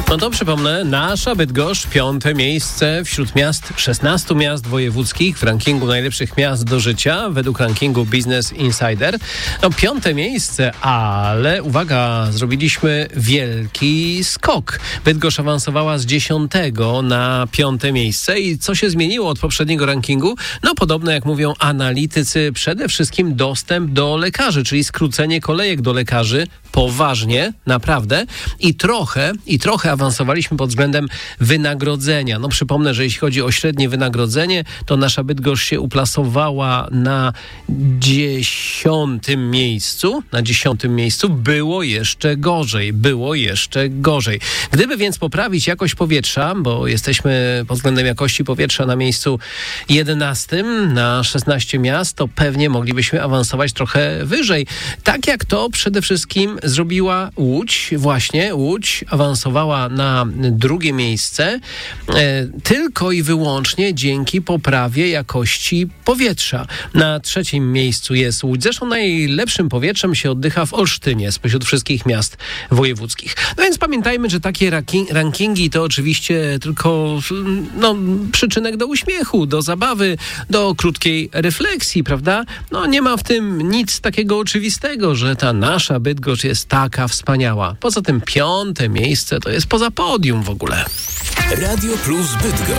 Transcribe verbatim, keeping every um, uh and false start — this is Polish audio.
No to przypomnę, nasza Bydgoszcz, piąte miejsce wśród miast, szesnastu miast wojewódzkich w rankingu najlepszych miast do życia, według rankingu Business Insider. No piąte miejsce, ale uwaga, zrobiliśmy wielki skok. Bydgoszcz awansowała z dziesiątego na piąte miejsce i co się zmieniło od poprzedniego rankingu? No podobno jak mówią analitycy, przede wszystkim dostęp do lekarzy, czyli skrócenie kolejek do lekarzy, poważnie, naprawdę i trochę, i trochę awansowaliśmy pod względem wynagrodzenia. No przypomnę, że jeśli chodzi o średnie wynagrodzenie, to nasza Bydgoszcz się uplasowała na dziesiątym miejscu. Na dziesiątym miejscu było jeszcze gorzej, było jeszcze gorzej. Gdyby więc poprawić jakość powietrza, bo jesteśmy pod względem jakości powietrza na miejscu jedenastym na szesnaście miast, to pewnie moglibyśmy awansować trochę wyżej. Tak jak to przede wszystkim zrobiła Łódź. Właśnie Łódź awansowała na drugie miejsce e, tylko i wyłącznie dzięki poprawie jakości powietrza. Na trzecim miejscu jest Łódź. Zresztą najlepszym powietrzem się oddycha w Olsztynie spośród wszystkich miast wojewódzkich. No więc pamiętajmy, że takie ranki- rankingi to oczywiście tylko no, przyczynek do uśmiechu, do zabawy, do krótkiej refleksji, prawda? No nie ma w tym nic takiego oczywistego, że ta nasza Bydgoszcz jest taka wspaniała. Poza tym piąte miejsce to jest poza podium w ogóle. Radio Plus Bydgoszcz.